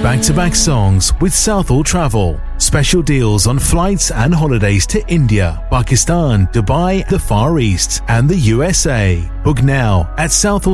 Back-to-back songs with Southall Travel. Special deals on flights and holidays to India, Pakistan, Dubai, the Far East and the USA. Book now at Southall